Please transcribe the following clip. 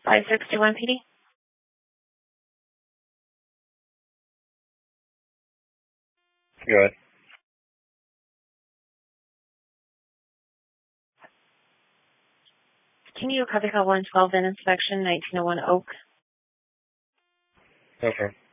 561 PD. Go ahead. Can you copy call 112 in inspection, 1901 Oak? Okay.